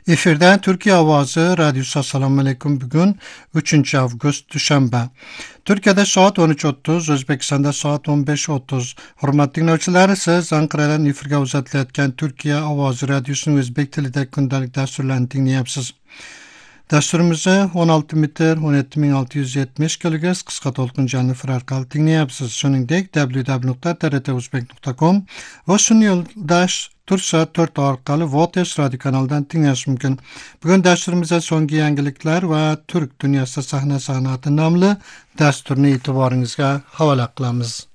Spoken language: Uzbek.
Efirde Türkiye Avazı Radyosu. Assalamu alaikum. Bugün 3 avgust Düşenbe. Türkiye'de saat 13.30, Özbekistan'da saat 15.30. Hürmetli dinleyiciler, siz Ankara'dan efirge uzatlayotgan Türkiye Avazı Radyosu'nun Özbek tilida kundalik dasturlarini dinleyapsiz. Dasturimizni 16 metr 17670 kHz qisqa to'lqinli efir orqali dinleyapsiz. Shuningdek www.trtuzbek.com va sun'iy yo'ldosh Tursa 4 orqali Votes radio kanalidan dinlash mumkin. Bugun dasturimizda so'nggi yangiliklar va Turk dunyosida sahna san'ati nomli dasturni e'tiboringizga havola qilamiz.